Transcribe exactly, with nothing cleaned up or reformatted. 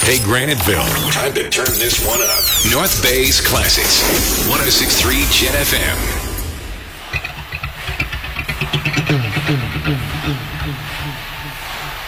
Hey, Graniteville. Time to turn this one up. North Bay's Classics. one oh six point three Jet F M.